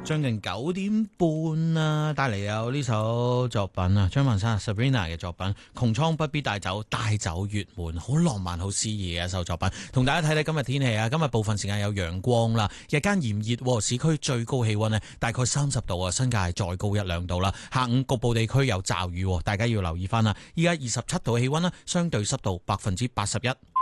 將近9點半啦，帶嚟有呢首作品啊，張文山 Sabrina 嘅作品《窮蒼不必帶走，帶走月門》，好浪漫、好詩意嘅一首作品。同大家睇睇今日天氣啊，今日部分時間有陽光啦，日間炎熱，市區最高氣溫呢大概30度啊，新界再高1-2度啦。下午局部地區有驟雨，大家要留意翻啦。依家27度氣溫啦，相對濕度81%。